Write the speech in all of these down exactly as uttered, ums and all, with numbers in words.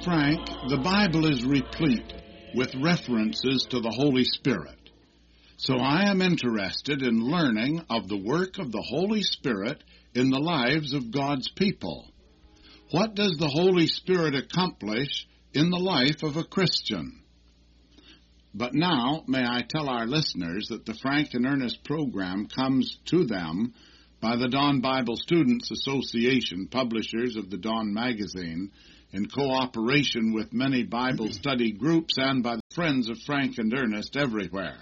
Frank, the Bible is replete with references to the Holy Spirit. So I am interested in learning of the work of the Holy Spirit in the lives of God's people. What does the Holy Spirit accomplish in the life of a Christian? But now, may I tell our listeners that the Frank and Ernest program comes to them by the Dawn Bible Students Association, publishers of the Dawn magazine, in cooperation with many Bible study groups and by the friends of Frank and Ernest everywhere.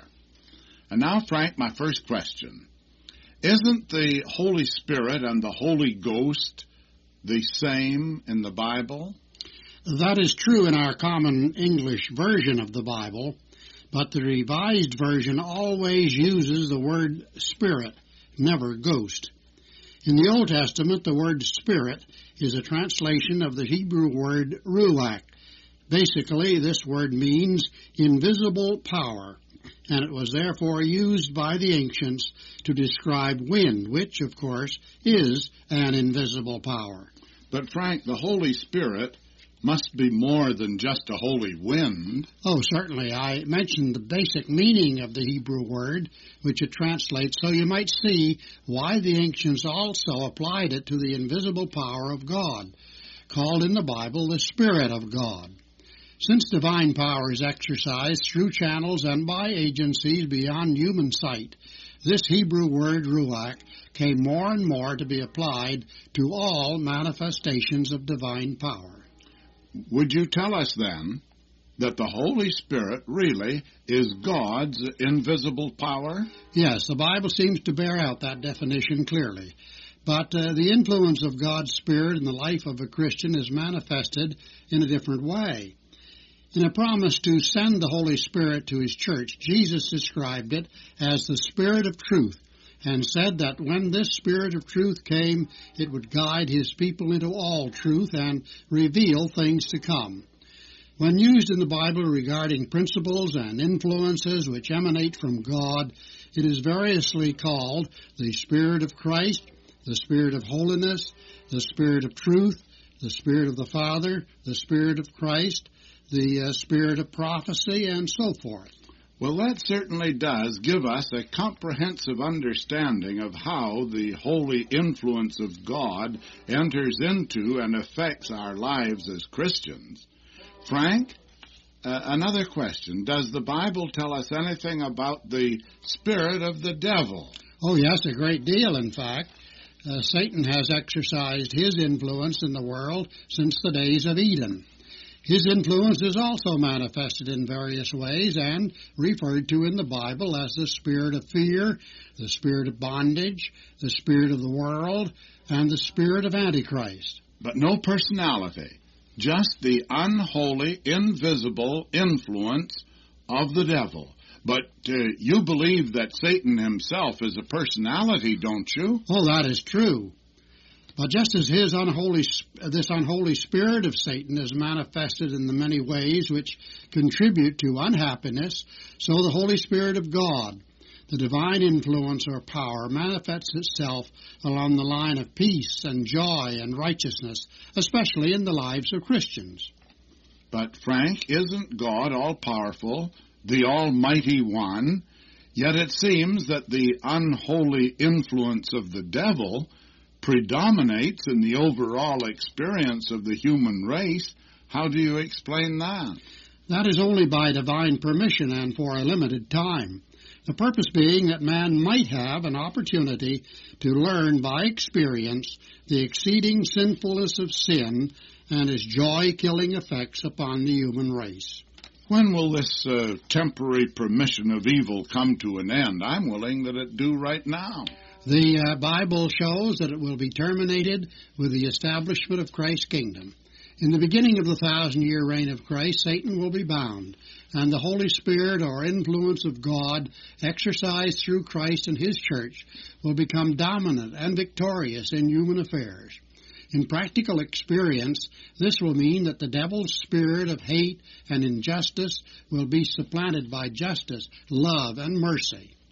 And now, Frank, my first question. Isn't the Holy Spirit and the Holy Ghost the same in the Bible? That is true in our common English version of the Bible, but the Revised Version always uses the word Spirit, never ghost. In the Old Testament, the word Spirit is a translation of the Hebrew word ruach. Basically, this word means invisible power, and it was therefore used by the ancients to describe wind, which, of course, is an invisible power. But, Frank, the Holy Spirit must be more than just a holy wind. Oh, certainly. I mentioned the basic meaning of the Hebrew word, which it translates, so you might see why the ancients also applied it to the invisible power of God, called in the Bible the Spirit of God. Since divine power is exercised through channels and by agencies beyond human sight, this Hebrew word ruach came more and more to be applied to all manifestations of divine power. Would you tell us, then, that the Holy Spirit really is God's invisible power? Yes, the Bible seems to bear out that definition clearly. But uh, the influence of God's Spirit in the life of a Christian is manifested in a different way. In a promise to send the Holy Spirit to His church, Jesus described it as the Spirit of truth, and said that when this Spirit of truth came, it would guide His people into all truth and reveal things to come. When used in the Bible regarding principles and influences which emanate from God, it is variously called the Spirit of Christ, the Spirit of holiness, the Spirit of truth, the Spirit of the Father, the Spirit of Christ, the uh, Spirit of prophecy, and so forth. Well, that certainly does give us a comprehensive understanding of how the holy influence of God enters into and affects our lives as Christians. Frank, uh, another question. Does the Bible tell us anything about the spirit of the devil? Oh, yes, a great deal, in fact. Uh, Satan has exercised his influence in the world since the days of Eden. His influence is also manifested in various ways and referred to in the Bible as the spirit of fear, the spirit of bondage, the spirit of the world, and the spirit of Antichrist. But no personality, just the unholy, invisible influence of the devil. But uh, you believe that Satan himself is a personality, don't you? Oh, that is true. But just as his unholy, this unholy spirit of Satan is manifested in the many ways which contribute to unhappiness, so the Holy Spirit of God, the divine influence or power, manifests itself along the line of peace and joy and righteousness, especially in the lives of Christians. But, Frank, isn't God all-powerful, the Almighty One? Yet it seems that the unholy influence of the devil predominates in the overall experience of the human race. How do you explain that? That is only by divine permission and for a limited time. The purpose being that man might have an opportunity to learn by experience the exceeding sinfulness of sin and its joy-killing effects upon the human race. When will this uh, temporary permission of evil come to an end? I'm willing that it do right now. The uh, Bible shows that it will be terminated with the establishment of Christ's kingdom. In the beginning of the thousand-year reign of Christ, Satan will be bound, and the Holy Spirit or influence of God exercised through Christ and His church will become dominant and victorious in human affairs. In practical experience, this will mean that the devil's spirit of hate and injustice will be supplanted by justice, love, and mercy.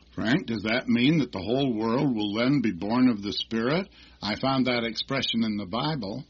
Frank, does that mean that the whole world will then be born of the Spirit? I found that expression in the Bible.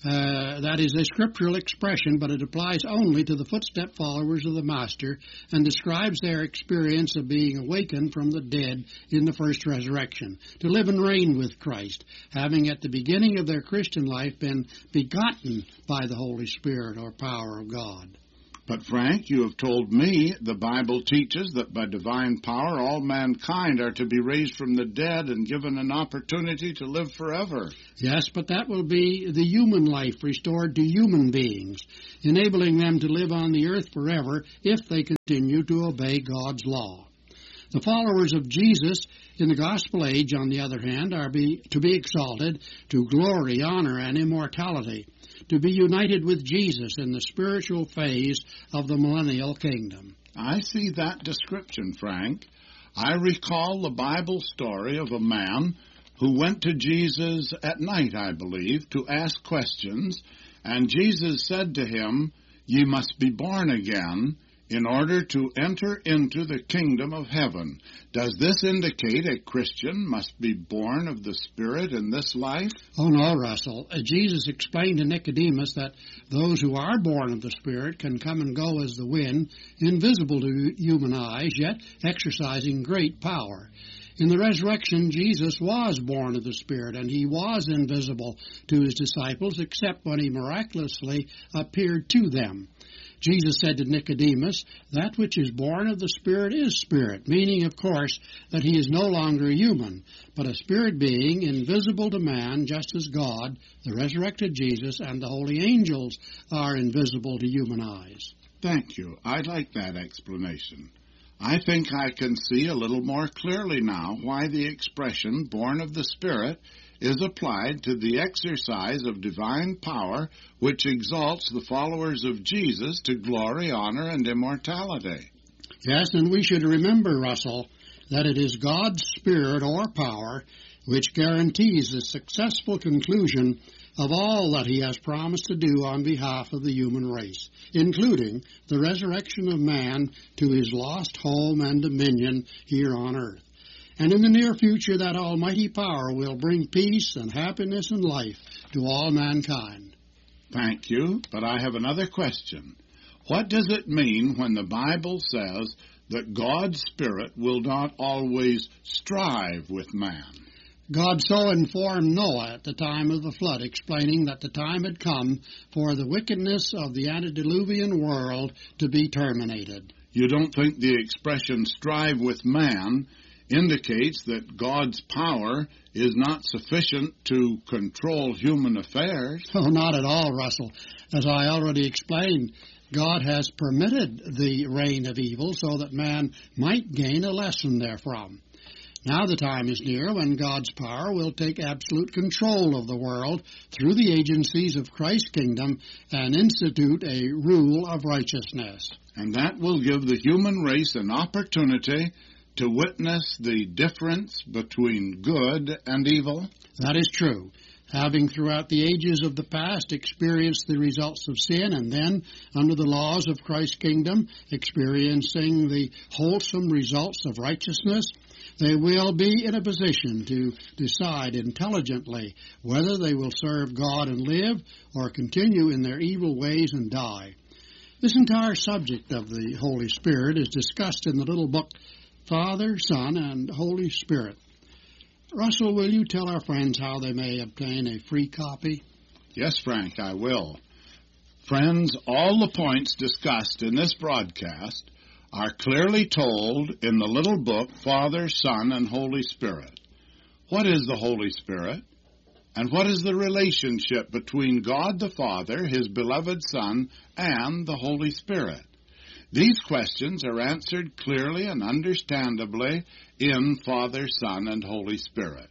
Uh, that is a scriptural expression, but it applies only to the footstep followers of the Master and describes their experience of being awakened from the dead in the first resurrection, to live and reign with Christ, having at the beginning of their Christian life been begotten by the Holy Spirit or power of God. But, Frank, you have told me the Bible teaches that by divine power all mankind are to be raised from the dead and given an opportunity to live forever. Yes, but that will be the human life restored to human beings, enabling them to live on the earth forever if they continue to obey God's law. The followers of Jesus in the gospel age, on the other hand, are be, to be exalted to glory, honor, and immortality, to be united with Jesus in the spiritual phase of the millennial kingdom. I see that description, Frank. I recall the Bible story of a man who went to Jesus at night, I believe, to ask questions, and Jesus said to him, "Ye must be born again in order to enter into the kingdom of heaven." Does this indicate a Christian must be born of the Spirit in this life? Oh, no, Russell. Uh, Jesus explained to Nicodemus that those who are born of the Spirit can come and go as the wind, invisible to human eyes, yet exercising great power. In the resurrection, Jesus was born of the Spirit, and he was invisible to his disciples, except when he miraculously appeared to them. Jesus said to Nicodemus, "That which is born of the Spirit is spirit," meaning, of course, that he is no longer human, but a spirit being invisible to man, just as God, the resurrected Jesus, and the holy angels are invisible to human eyes. Thank you. I like that explanation. I think I can see a little more clearly now why the expression "born of the Spirit" is applied to the exercise of divine power which exalts the followers of Jesus to glory, honor, and immortality. Yes, and we should remember, Russell, that it is God's Spirit or power which guarantees the successful conclusion of all that he has promised to do on behalf of the human race, including the resurrection of man to his lost home and dominion here on earth. And in the near future, that almighty power will bring peace and happiness and life to all mankind. Thank you, but I have another question. What does it mean when the Bible says that God's Spirit will not always strive with man? God so informed Noah at the time of the flood, explaining that the time had come for the wickedness of the antediluvian world to be terminated. You don't think the expression "strive with man" indicates that God's power is not sufficient to control human affairs? Oh, not at all, Russell. As I already explained, God has permitted the reign of evil so that man might gain a lesson therefrom. Now the time is near when God's power will take absolute control of the world through the agencies of Christ's kingdom and institute a rule of righteousness. And that will give the human race an opportunity to witness the difference between good and evil? That is true. Having throughout the ages of the past experienced the results of sin, and then, under the laws of Christ's kingdom, experiencing the wholesome results of righteousness, they will be in a position to decide intelligently whether they will serve God and live or continue in their evil ways and die. This entire subject of the Holy Spirit is discussed in the little book Father, Son, and Holy Spirit. Russell, will you tell our friends how they may obtain a free copy? Yes, Frank, I will. Friends, all the points discussed in this broadcast are clearly told in the little book Father, Son, and Holy Spirit. What is the Holy Spirit? And what is the relationship between God the Father, His beloved Son, and the Holy Spirit? These questions are answered clearly and understandably in Father, Son, and Holy Spirit.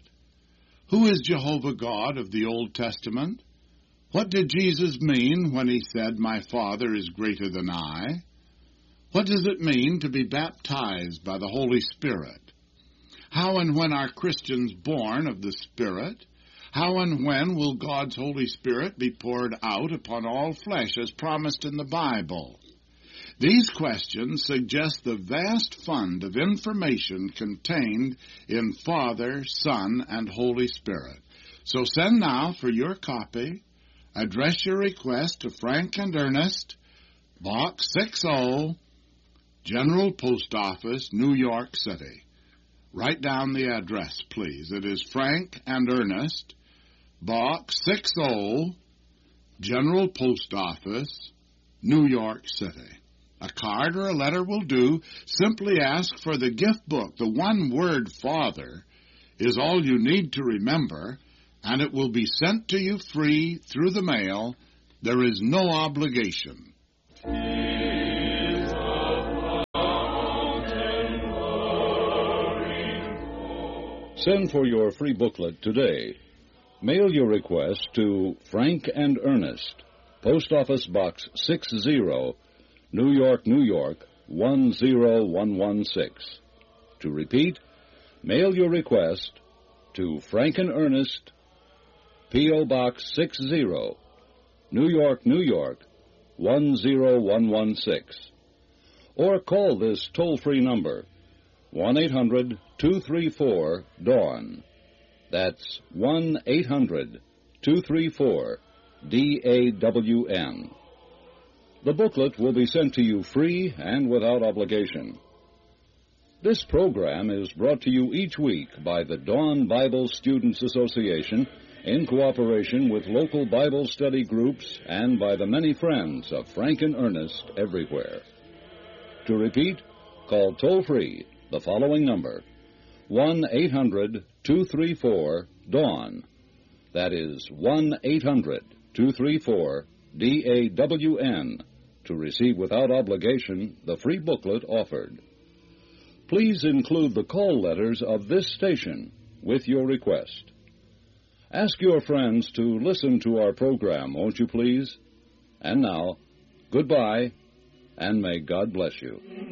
Who is Jehovah God of the Old Testament? What did Jesus mean when he said, "My Father is greater than I"? What does it mean to be baptized by the Holy Spirit? How and when are Christians born of the Spirit? How and when will God's Holy Spirit be poured out upon all flesh as promised in the Bible? These questions suggest the vast fund of information contained in Father, Son, and Holy Spirit. So send now for your copy. Address your request to Frank and Ernest, Box sixty, General Post Office, New York City. Write down the address, please. It is Frank and Ernest, Box sixty, General Post Office, New York City. A card or a letter will do. Simply ask for the gift book. The one word Father is all you need to remember, and it will be sent to you free through the mail. There is no obligation. Send for your free booklet today. Mail your request to Frank and Ernest, Post Office Box sixty, New York, New York, one zero one one six. To repeat, mail your request to Frank and Ernest, P O. Box sixty, New York, New York, one zero one one six. Or call this toll-free number, one eight hundred two three four DAWN. That's one eight hundred two three four D A W N. The booklet will be sent to you free and without obligation. This program is brought to you each week by the Dawn Bible Students Association in cooperation with local Bible study groups and by the many friends of Frank and Ernest everywhere. To repeat, call toll-free the following number, one eight hundred two three four DAWN. That is one eight hundred two three four D A W N to receive without obligation the free booklet offered. Please include the call letters of this station with your request. Ask your friends to listen to our program, won't you please? And now, goodbye, and may God bless you.